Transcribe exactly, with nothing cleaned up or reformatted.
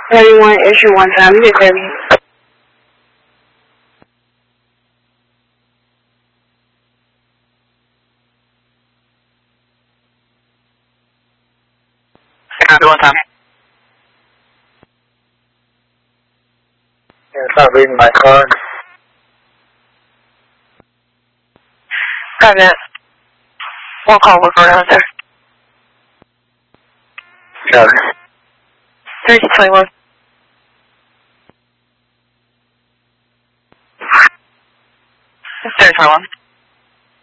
thirty-one, issue one time. You get thirty. Copy one time. Yeah, it's not reading my card. Got that. One call over around there. Got it. thirty twenty-one. thirty twenty-one.